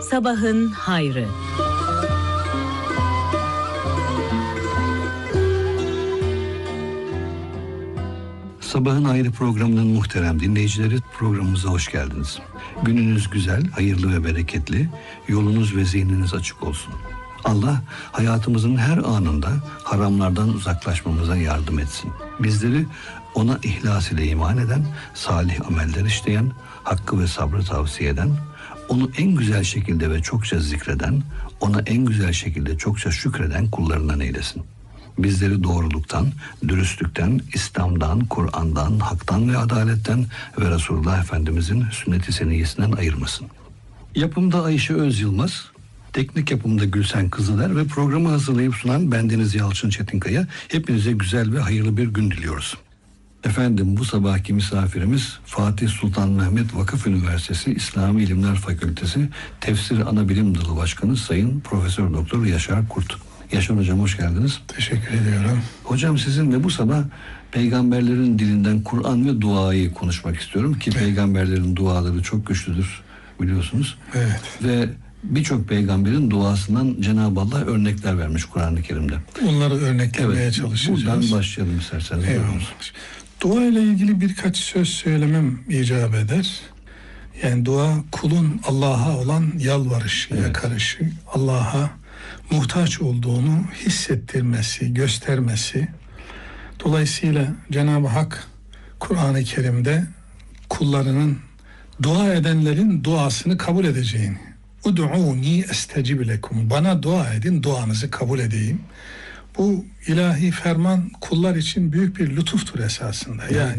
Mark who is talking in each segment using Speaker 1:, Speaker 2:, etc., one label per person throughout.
Speaker 1: Sabahın hayrı.
Speaker 2: Sabahın Hayrı programının muhterem dinleyicileri, programımıza hoş geldiniz. Gününüz güzel, hayırlı ve bereketli, yolunuz ve zihniniz açık olsun. Allah hayatımızın her anında haramlardan uzaklaşmamıza yardım etsin. Bizleri ona ihlas ile iman eden, salih ameller işleyen, hakkı ve sabrı tavsiye eden, onu en güzel şekilde ve çokça zikreden, ona en güzel şekilde çokça şükreden kullarından eylesin. Bizleri doğruluktan, dürüstlükten, İslam'dan, Kur'an'dan, haktan ve adaletten ve Resulullah Efendimizin sünnet-i seniyyesinden ayırmasın. Yapımda Ayşe Özyılmaz, teknik yapımda Gülsen Kızıler ve programı hazırlayıp sunan bendeniz Yalçın Çetinkaya. Hepinize güzel ve hayırlı bir gün diliyoruz. Efendim, bu sabahki misafirimiz Fatih Sultan Mehmet Vakıf Üniversitesi İslami İlimler Fakültesi Tefsir Anabilim Dalı Başkanı Sayın Profesör Doktor Yaşar Kurt. Yaşar Hocam, hoş geldiniz.
Speaker 3: Teşekkür ediyorum.
Speaker 2: Hocam, sizinle bu sabah peygamberlerin dilinden Kur'an ve duayı konuşmak istiyorum ki peygamberlerin duaları çok güçlüdür, biliyorsunuz.
Speaker 3: Evet.
Speaker 2: Ve birçok peygamberin duasından Cenab-ı Allah örnekler vermiş Kur'an-ı Kerim'de.
Speaker 3: Onları örneklemeye çalışacağız.
Speaker 2: Buradan başlayalım isterseniz.
Speaker 3: Dua ile ilgili birkaç söz söylemem icap eder. Yani dua kulun Allah'a olan yalvarışı, yakarışı, Allah'a muhtaç olduğunu hissettirmesi, göstermesi. Dolayısıyla Cenab-ı Hak Kur'an-ı Kerim'de kullarının, dua edenlerin duasını kabul edeceğini, "Ud'uni estecib lekum", bana dua edin, duanızı kabul edeyim. Bu ilahi ferman kullar için büyük bir lütuftur esasında. Evet. Yani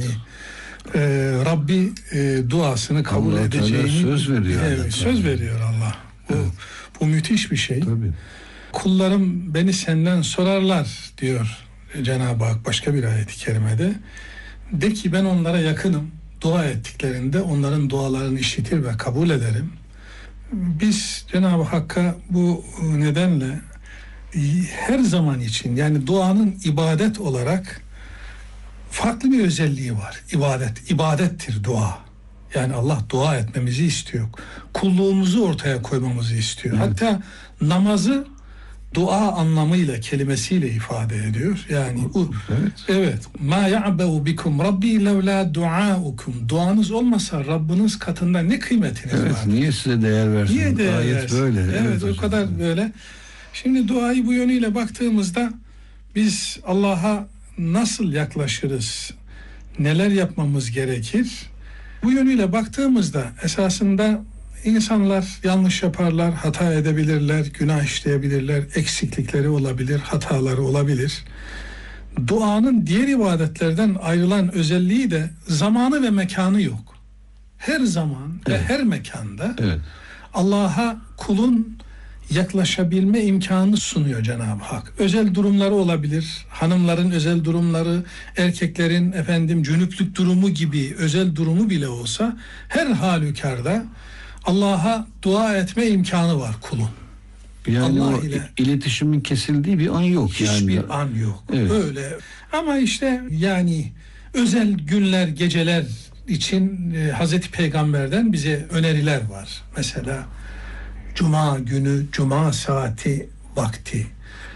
Speaker 3: Rabbi duasını kabul
Speaker 2: Allah
Speaker 3: edeceğini
Speaker 2: söz veriyor.
Speaker 3: Evet, söz veriyor Allah. Bu müthiş bir şey.
Speaker 2: Tabii.
Speaker 3: Kullarım beni senden sorarlar diyor Cenab-ı Hak başka bir ayet-i kerimede. De ki ben onlara yakınım. Dua ettiklerinde onların dualarını işitir ve kabul ederim. Biz Cenab-ı Hakk'a bu nedenle her zaman için, yani duanın ibadet olarak farklı bir özelliği var. İbadettir dua. Yani Allah dua etmemizi istiyor. Kulluğumuzu ortaya koymamızı istiyor. Evet. Hatta namazı dua anlamıyla, kelimesiyle ifade ediyor. Yani evet. Ma ya'beu bikum rabbi levla duaukum. Duanız olmasa Rabbiniz katında ne kıymetiniz var?
Speaker 2: Niye size değer versin?
Speaker 3: Niye değer versin?
Speaker 2: Böyle.
Speaker 3: Evet, o kadar böyle. Şimdi duayı bu yönüyle baktığımızda biz Allah'a nasıl yaklaşırız? Neler yapmamız gerekir? Bu yönüyle baktığımızda esasında İnsanlar yanlış yaparlar, hata edebilirler, günah işleyebilirler, eksiklikleri olabilir, hataları olabilir. Duanın diğer ibadetlerden ayrılan özelliği de zamanı ve mekanı yok. Her zaman ve her mekanda Allah'a kulun yaklaşabilme imkanı sunuyor Cenab-ı Hak. Özel durumları olabilir, hanımların özel durumları, erkeklerin cünüplük durumu gibi özel durumu bile olsa her halükarda Allah'a dua etme imkanı var kulun.
Speaker 2: Yani Allah ile iletişimin kesildiği bir an yok.
Speaker 3: Hiçbir an yok. Evet. Öyle. Ama işte yani özel günler, geceler için Hazreti Peygamber'den bize öneriler var. Mesela Cuma günü, Cuma saati vakti,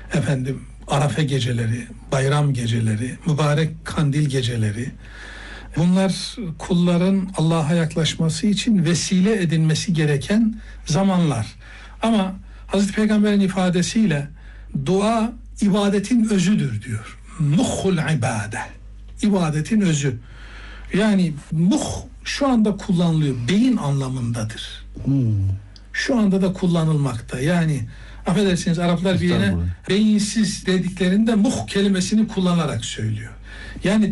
Speaker 3: Arafa geceleri, bayram geceleri, mübarek kandil geceleri. Bunlar kulların Allah'a yaklaşması için vesile edilmesi gereken zamanlar. Ama Hazreti Peygamber'in ifadesiyle dua ibadetin özüdür diyor. Muhul ibade. İbadetin özü. Yani şu anda kullanılıyor. Beyin anlamındadır. Şu anda da kullanılmakta. Yani affedersiniz, Araplar bir yine beyinsiz dediklerinde kelimesini kullanarak söylüyor. Yani